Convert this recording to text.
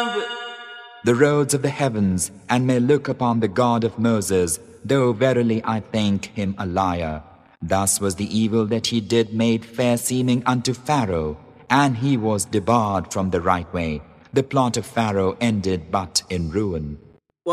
the roads of the heavens, and may look upon the God of Moses, though verily I think him a liar. Thus was the evil that he did made fair seeming unto Pharaoh, and he was debarred from the right way. The plot of Pharaoh ended but in ruin.